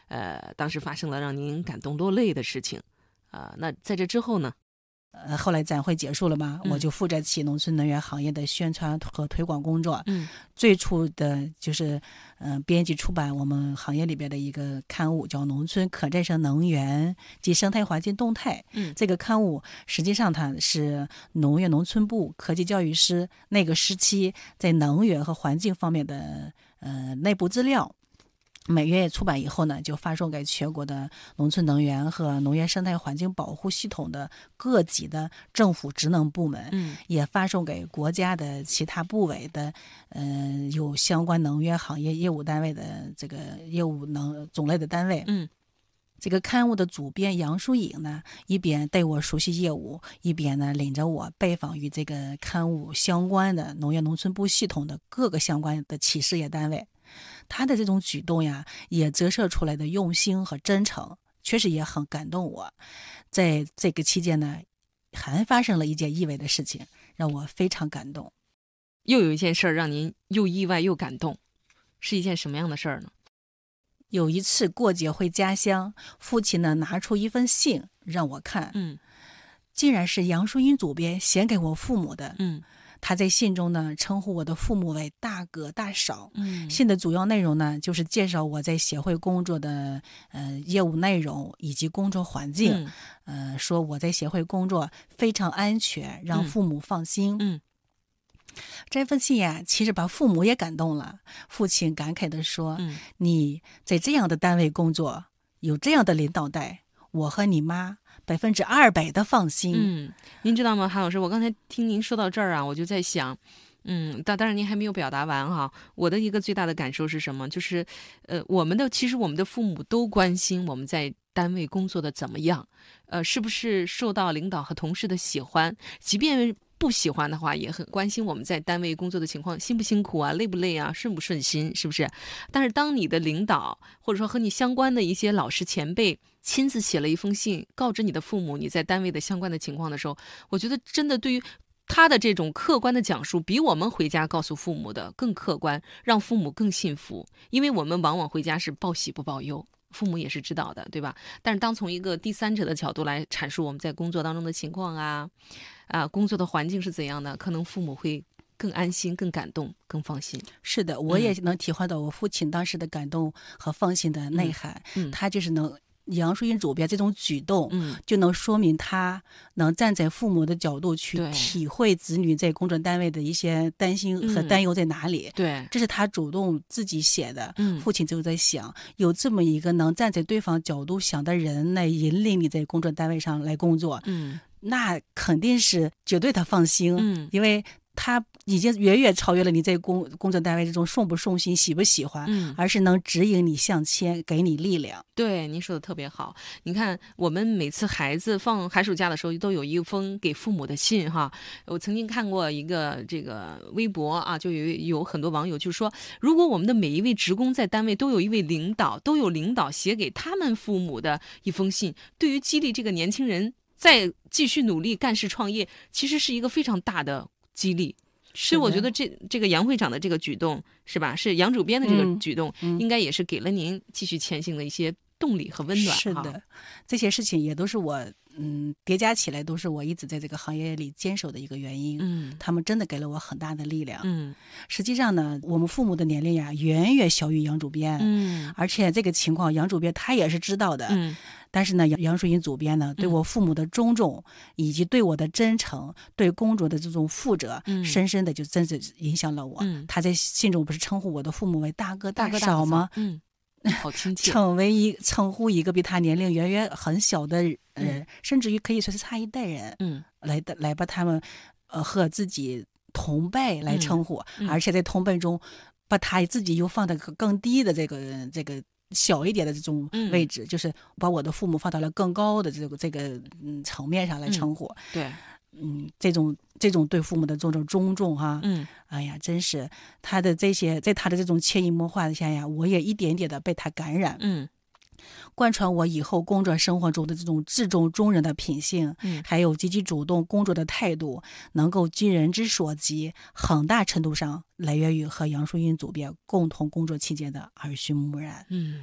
当时发生了让您感动落泪的事情那在这之后呢？ 后来展会结束了嘛，我就负责起农村能源行业的宣传和推广工作。最初的就是编辑出版我们行业里边的一个刊物，叫《农村可再生能源及生态环境动态》。这个刊物实际上它是农业农村部科技教育司那个时期在能源和环境方面的内部资料。每月出版以后呢，就发送给全国的农村能源和农业生态环境保护系统的各级的政府职能部门，也发送给国家的其他部委的有相关能源行业业务单位的这个业务种类的单位。这个刊物的主编杨淑颖呢，一边带我熟悉业务，一边呢领着我拜访与这个刊物相关的农业农村部系统的各个相关的企事业单位。他的这种举动呀，也折射出来的用心和真诚，确实也很感动我。在这个期间呢，还发生了一件意外的事情，让我非常感动。 又有一件事让您又意外又感动，是一件什么样的事儿呢？ 有一次过节回家乡，父亲呢拿出一份信让我看，竟然是杨淑英主编写给我父母的。他在信中呢称呼我的父母为大哥大嫂。信的主要内容呢就是介绍我在协会工作的业务内容以及工作环境。说我在协会工作非常安全，让父母放心。这份信呀，其实把父母也感动了。父亲感慨地说，你在这样的单位工作，有这样的领导带，我和你妈200%的放心。 您知道吗，韩老师，我刚才听您说到这儿啊，我就在想，当然您还没有表达完哈。我的一个最大的感受是什么？就是其实我们的父母都关心我们在单位工作的怎么样，是不是受到领导和同事的喜欢，即便不喜欢的话，也很关心我们在单位工作的情况，辛不辛苦啊，累不累啊，顺不顺心，是不是？但是当你的领导或者说和你相关的一些老师前辈亲自写了一封信告知你的父母你在单位的相关的情况的时候，我觉得真的对于他的这种客观的讲述，比我们回家告诉父母的更客观，让父母更信服。因为我们往往回家是报喜不报忧，父母也是知道的，对吧？但是当从一个第三者的角度来阐述我们在工作当中的情况工作的环境是怎样的，可能父母会更安心、更感动、更放心。 是的，我也能体会到我父亲当时的感动和放心的内涵。他就是杨淑英主编这种举动，就能说明他能站在父母的角度去体会子女在工作单位的一些担心和担忧在哪里。 对， 这是他主动自己写的。父亲就在想，有这么一个能站在对方角度想的人来引领你在工作单位上来工作，那肯定是绝对的放心。因为他已经远远超越了你在工作单位这种送不送心、喜不喜欢，而是能指引你向前，给你力量。 对，您说的特别好。你看，我们每次孩子放寒暑假的时候，都有一封给父母的信哈。我曾经看过一个这个微博啊，就有很多网友就说，如果我们的每一位职工在单位都有一位领导，都有领导写给他们父母的一封信，对于激励这个年轻人再继续努力干事创业，其实是一个非常大的激励。所以我觉得这个杨会长的这个举动是吧，是杨主编的这个举动，应该也是给了您继续前行的一些动力和温暖。 是的，这些事情也都是我叠加起来都是我一直在这个行业里坚守的一个原因。他们真的给了我很大的力量。实际上呢，我们父母的年龄呀远远小于杨主编。而且这个情况杨主编他也是知道的。但是呢，杨淑英主编呢，对我父母的尊重，以及对我的真诚，对工作的这种负责，深深的就真是影响了我。他在信中不是称呼我的父母为大哥大嫂吗？ 好亲切。 称呼一个比他年龄远远很小的人，甚至于可以说是差一代人，来把他们和自己同辈来称呼，而且在同辈中把他自己又放在更低的这个小一点的这种位置，就是把我的父母放到了更高的这个层面上来称呼。 对， 这种对父母的这种尊重哈，哎呀，真是他的这些，在他的这种潜移默化下呀，我也一点点的被他感染。贯穿我以后工作生活中的这种至重中人的品性，还有积极主动工作的态度，能够尽人之所及，很大程度上来源于和杨淑英主编共同工作期间的耳濡目染。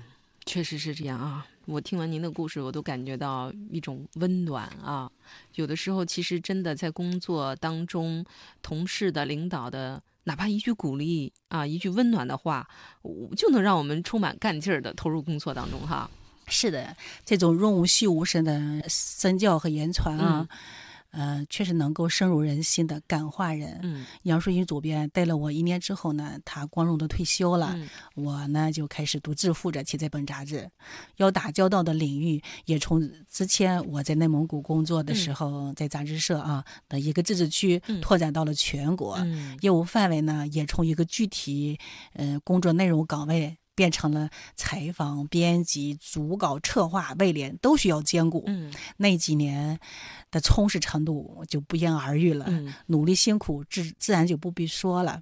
确实是这样啊。我听完您的故事，我都感觉到一种温暖啊。有的时候其实真的在工作当中，同事的、领导的哪怕一句鼓励啊，一句温暖的话，就能让我们充满干劲儿的投入工作当中哈。 是的，这种润物细无声的身教和言传啊，确实能够深入人心的感化人。杨淑英主编带了我1年之后呢，她光荣的退休了，我呢就开始独自负责起这本杂志。要打交道的领域也从之前我在内蒙古工作的时候，在杂志社的一个自治区拓展到了全国，业务范围呢也从一个具体工作内容岗位变成了采访、编辑、主稿、策划、外联都需要兼顾。那几年的充实程度就不言而喻了，努力辛苦自然就不必说了。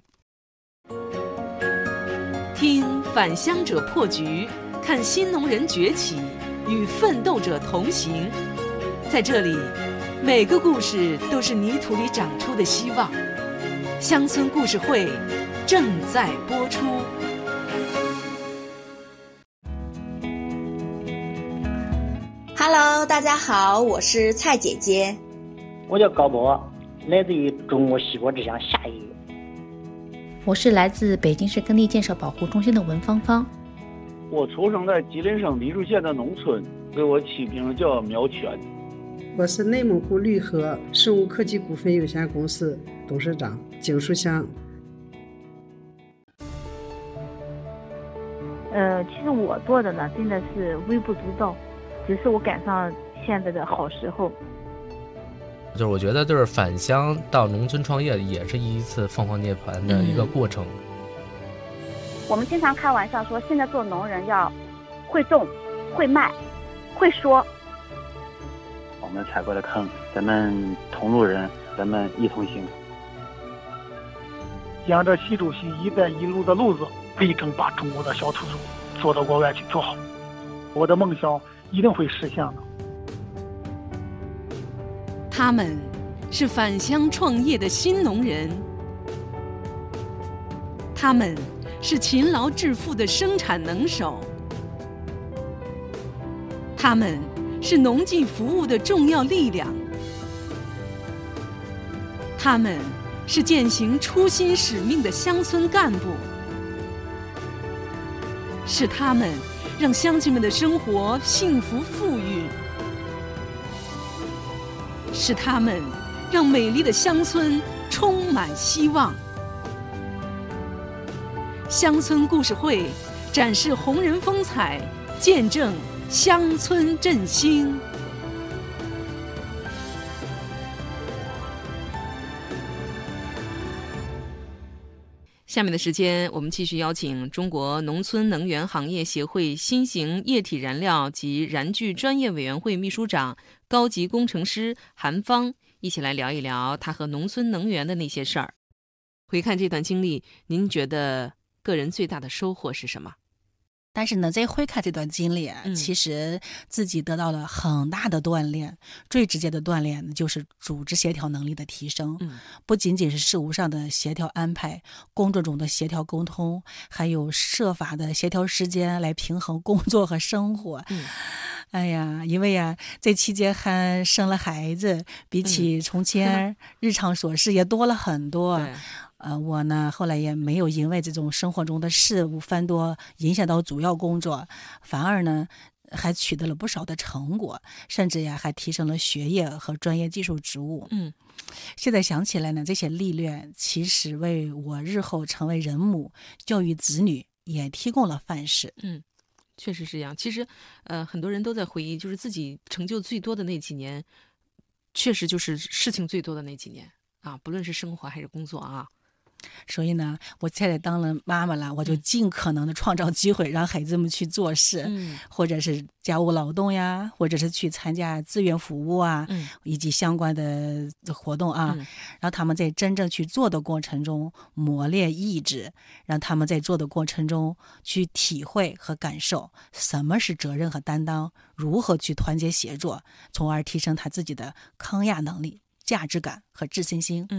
听返乡者破局，看新农人崛起，与奋斗者同行。在这里，每个故事都是泥土里长出的希望。乡村故事会正在播出。 Hello， 大家好，我是蔡姐姐。 我叫高博，来自于中国西国之乡夏邑。 我是来自北京市耕地建设保护中心的文芳芳。 我出生在吉林省黎柱县的农村，给我起名叫苗全。 我是内蒙古绿河生物科技股份有限公司董事长景书香。 其实我做的呢，真的是微不足道，只是我赶上现在的好时候。 就是我觉得，就是返乡到农村创业，也是一次凤凰涅槃的一个过程。 我们经常开玩笑说，现在做农人要会种、会卖、会说。 我们踩过的坑，咱们同路人，咱们一同行。 沿着习主席“一带一路”的路子，力争把中国的小土豆做到国外去做好。我的梦想一定会实现的。 他们是返乡创业的新农人，他们是勤劳致富的生产能手，他们是农技服务的重要力量，他们是践行初心使命的乡村干部，是他们让乡亲们的生活幸福富裕，是他们让美丽的乡村充满希望。乡村故事会展示红人风采，见证乡村振兴。下面的时间，我们继续邀请中国农村能源行业协会新型液体燃料及燃具专业委员会秘书长、高级工程师韩芳一起来聊一聊他和农村能源的那些事儿。回看这段经历，您觉得个人最大的收获是什么？ 但是呢，在回看这段经历其实自己得到了很大的锻炼。最直接的锻炼就是组织协调能力的提升，不仅仅是事务上的协调安排，工作中的协调沟通，还有设法的协调时间来平衡工作和生活。哎呀，因为这期间还生了孩子，比起从前日常琐事也多了很多。我呢后来也没有因为这种生活中的事物繁多影响到主要工作，反而呢还取得了不少的成果，甚至还提升了学业和专业技术职务。现在想起来呢，这些历练其实为我日后成为人母、教育子女也提供了范式。 确实是这样。其实很多人都在回忆，就是自己成就最多的那几年，确实就是事情最多的那几年啊，不论是生活还是工作啊。 所以呢，我现在当了妈妈了，我就尽可能的创造机会让孩子们去做事，或者是家务劳动呀，或者是去参加志愿服务啊，以及相关的活动啊，让他们在真正去做的过程中磨练意志，让他们在做的过程中去体会和感受什么是责任和担当，如何去团结协作，从而提升他自己的抗压能力、价值感和自信心。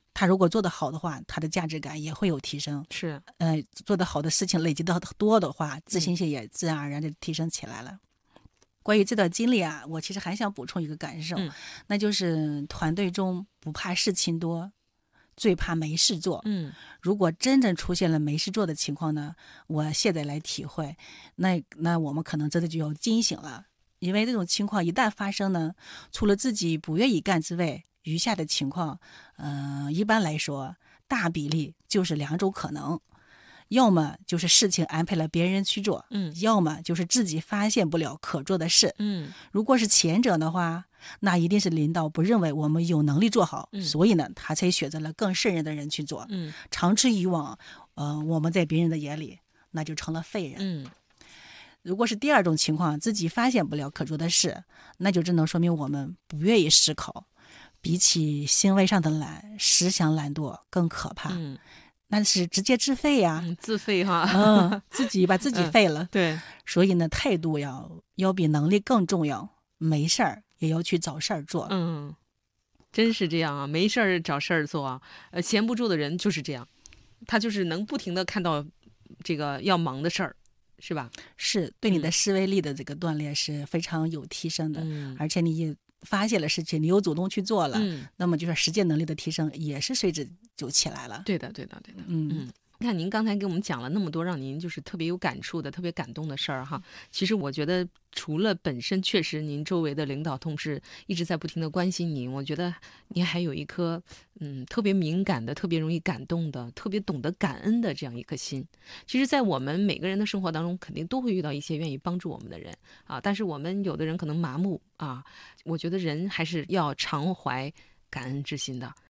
他如果做得好的话，他的价值感也会有提升。 是， 做得好的事情累积到多的话，自信心也自然而然的提升起来了。关于这段经历啊，我其实还想补充一个感受，那就是团队中不怕事情多，最怕没事做。如果真正出现了没事做的情况呢，我现在来体会，那我们可能真的就要惊醒了。因为这种情况一旦发生呢，除了自己不愿意干之外，余下的情况一般来说大比例就是2种可能，要么就是事情安排了别人去做，要么就是自己发现不了可做的事。如果是前者的话，那一定是领导不认为我们有能力做好，所以呢他才选择了更胜任的人去做。长此以往，我们在别人的眼里那就成了废人。如果是第二种情况，自己发现不了可做的事，那就只能说明我们不愿意思考。比起行为上的懒，思想懒惰更可怕。那是直接自废呀， 自废哈， 自己把自己废了。 对， 所以呢，态度要比能力更重要。没事儿也要去找事儿做。 真是这样啊，没事儿找事儿做啊。闲不住的人就是这样，他就是能不停的看到这个要忙的事儿。是吧？ 是对你的思维力的这个锻炼是非常有提升的，而且你发现了事情，你又主动去做了，那么就是实践能力的提升也是随之就起来了。 对的。看您刚才给我们讲了那么多让您就是特别有感触的、特别感动的事儿哈。其实我觉得除了本身确实您周围的领导同事一直在不停的关心您，我觉得您还有一颗特别敏感的、特别容易感动的、特别懂得感恩的这样一颗心。其实在我们每个人的生活当中肯定都会遇到一些愿意帮助我们的人啊，但是我们有的人可能麻木啊，我觉得人还是要常怀感恩之心的。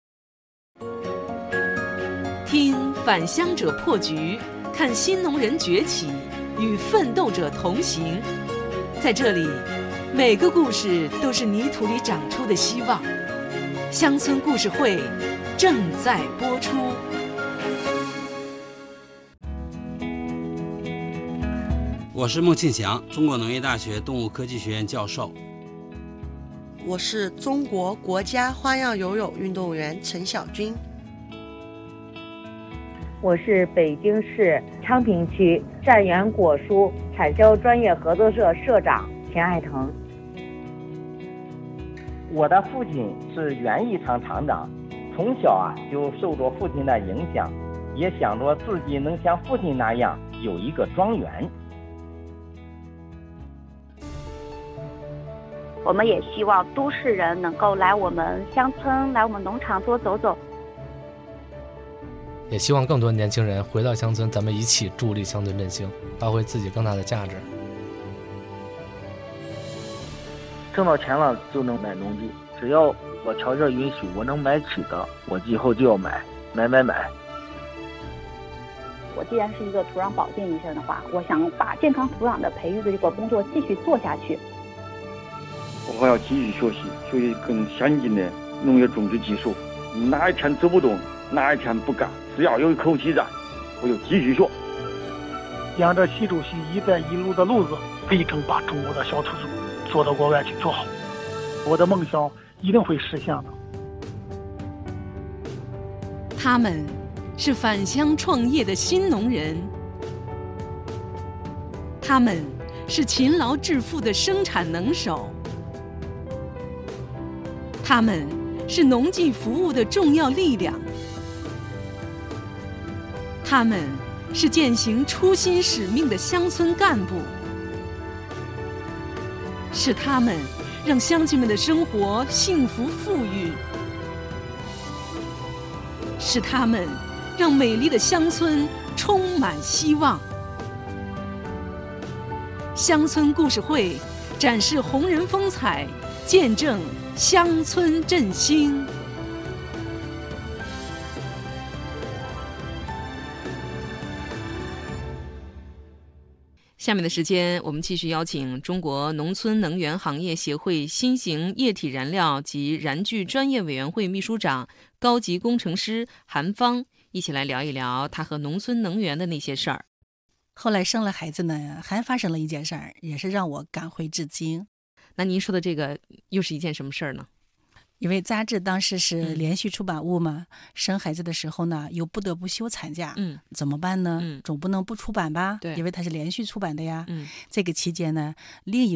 听返乡者破局，看新农人崛起，与奋斗者同行。在这里，每个故事都是泥土里长出的希望。乡村故事会正在播出。 我是孟庆祥，中国农业大学动物科技学院教授。 我是中国国家花样游泳运动员陈晓军。 我是北京市昌平区善源果蔬产销专业合作社社长田爱腾。 我的父亲是园艺厂厂长，从小就受着父亲的影响，也想着自己能像父亲那样有一个庄园。 我们也希望都市人能够来我们乡村、来我们农场多走走。 也希望更多年轻人回到乡村，咱们一起助力乡村振兴，发挥自己更大的价值。 挣到钱了就能买农地，只要我条件允许，我能买起的，我以后就要买。 我既然是一个土壤保健医生的话，我想把健康土壤的培育的这个工作继续做下去。 我还要继续学习更先进的农业种植技术。哪一天走不动，哪一天不干，只要有一口气在，我就继续学。 沿着习主席“一带一路”的路子，力争把中国的小土猪做到国外去做好。我的梦想一定会实现的。 他们是返乡创业的新农人，他们是勤劳致富的生产能手，他们是农技服务的重要力量，他们是践行初心使命的乡村干部，是他们让乡亲们的生活幸福富裕，是他们让美丽的乡村充满希望。乡村故事会展示红人风采，见证乡村振兴。下面的时间，我们继续邀请中国农村能源行业协会新型液体燃料及燃具专业委员会秘书长、高级工程师韩芳一起来聊一聊他和农村能源的那些事儿。 后来生了孩子呢，还发生了一件事儿，也是让我感怀至今。 那您说的这个又是一件什么事儿呢？ 因为杂志当时是连续出版物嘛，生孩子的时候呢又不得不休产假，怎么办呢？总不能不出版吧？对，因为它是连续出版的呀。这个期间呢，另一